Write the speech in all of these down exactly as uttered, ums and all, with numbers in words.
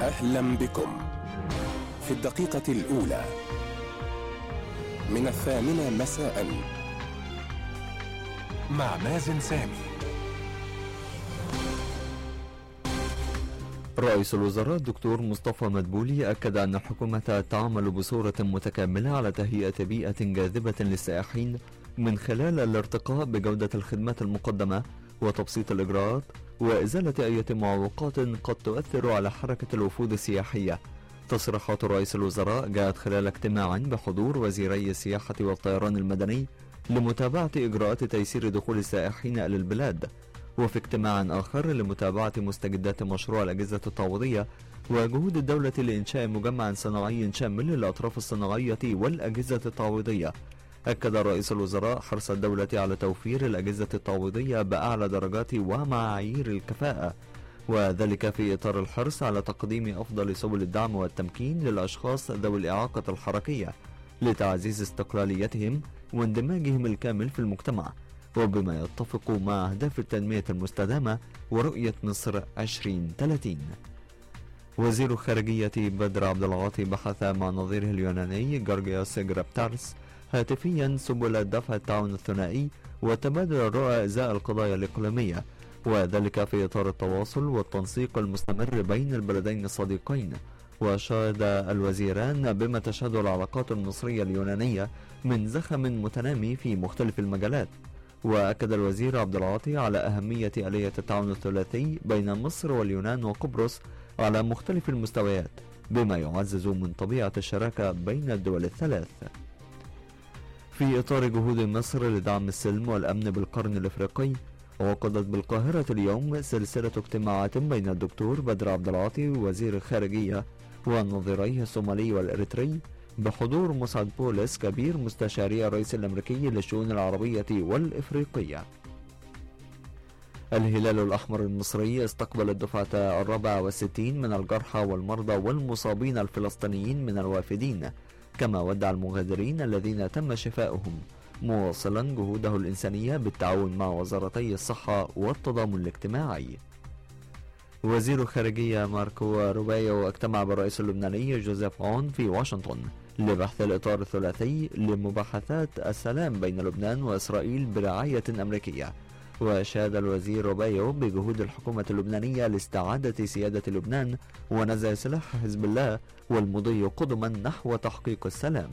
أهلا بكم في الدقيقة الأولى من الثامنة مساء مع مازن سامي. رئيس الوزراء الدكتور مصطفى مدبولي أكد أن الحكومة تعمل بصورة متكاملة على تهيئة بيئة جاذبة للسائحين من خلال الارتقاء بجودة الخدمات المقدمة وتبسيط الإجراءات وإزالة أي معوقات قد تؤثر على حركة الوفود السياحية. تصريحات رئيس الوزراء جاءت خلال اجتماع بحضور وزيري السياحة والطيران المدني لمتابعة إجراءات تيسير دخول السائحين إلى البلاد، وفي اجتماع آخر لمتابعة مستجدات مشروع الأجهزة التعويضية وجهود الدولة لإنشاء مجمع صناعي شامل للأطراف الصناعية والأجهزة التعويضية. أكد رئيس الوزراء حرص الدولة على توفير الأجهزة التعويضية بأعلى درجات ومعايير الكفاءة، وذلك في إطار الحرص على تقديم أفضل سبل الدعم والتمكين للأشخاص ذوي الإعاقة الحركية لتعزيز استقلاليتهم واندماجهم الكامل في المجتمع، وبما يتفق مع أهداف التنمية المستدامة ورؤية مصر عشرين ثلاثين. وزير الخارجية بدر عبد العاطي بحث مع نظيره اليوناني جورجيوس جرابتارس هاتفيا سبل دفع التعاون الثنائي وتبادل الرؤى إزاء القضايا الإقليمية، وذلك في إطار التواصل والتنسيق المستمر بين البلدين الصديقين. وشهد الوزيران بما تشهد العلاقات المصرية اليونانية من زخم متنامي في مختلف المجالات. وأكد الوزير عبد العاطي على أهمية آلية التعاون الثلاثي بين مصر واليونان وقبرص على مختلف المستويات، بما يعزز من طبيعة الشراكة بين الدول الثلاث. في إطار جهود مصر لدعم السلم والأمن بالقرن الإفريقي، وقضت بالقاهرة اليوم سلسلة اجتماعات بين الدكتور بدر عبد العاطي وزير الخارجية ونظيريه الصومالي والإريتري بحضور مسعد بولس كبير مستشاري الرئيس الأمريكي للشؤون العربية والإفريقية. الهلال الأحمر المصري استقبل الدفعة الرابعة والستين من الجرحى والمرضى والمصابين الفلسطينيين من الوافدين، كما ودع المغادرين الذين تم شفاؤهم، مواصلا جهوده الإنسانية بالتعاون مع وزارتي الصحة والتضامن الاجتماعي. وزير الخارجية ماركو روبيو اجتمع بالرئيس اللبناني جوزيف عون في واشنطن لبحث الإطار الثلاثي لمباحثات السلام بين لبنان وإسرائيل برعاية أمريكية. وشهد الوزير روبيو بجهود الحكومة اللبنانية لاستعادة سيادة لبنان ونزع سلاح حزب الله والمضي قدما نحو تحقيق السلام.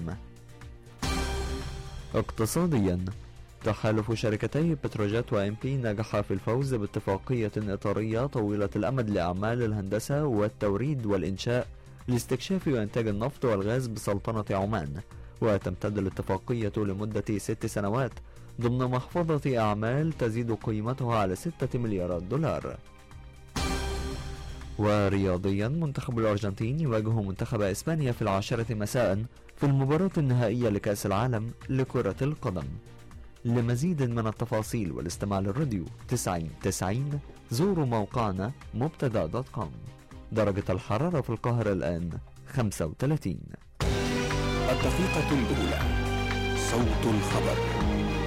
اقتصاديا، تحالف شركتي بتروجيت وإم بي نجح في الفوز باتفاقية إطارية طويلة الأمد لأعمال الهندسة والتوريد والإنشاء لاستكشاف وإنتاج النفط والغاز بسلطنة عمان، وتمتد الاتفاقية لمدة ست سنوات ضمن محفظة أعمال تزيد قيمتها على ستة مليارات دولار. ورياضيا، منتخب الأرجنتين يواجه منتخب إسبانيا في العاشرة مساء في المباراة النهائية لكأس العالم لكرة القدم. لمزيد من التفاصيل والاستماع للراديو تسعين تسعين زوروا موقعنا مبتدا دوت كوم. درجة الحرارة في القاهرة الآن خمسة وثلاثين. الدقيقة الأولى، صوت الخبر.